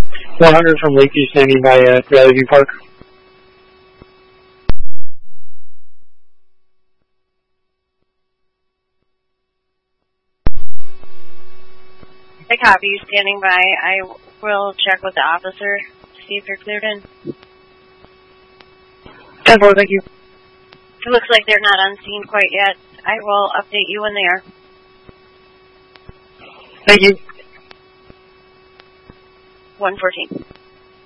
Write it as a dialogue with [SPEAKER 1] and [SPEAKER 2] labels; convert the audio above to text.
[SPEAKER 1] 100 from Lakeview, standing by Valley View Park.
[SPEAKER 2] I copy you standing by. I will check with the officer, see if you're cleared in.
[SPEAKER 1] 10-4, thank you.
[SPEAKER 2] It looks like they're not on scene quite yet. I will update you when they are.
[SPEAKER 1] Thank you.
[SPEAKER 2] 114.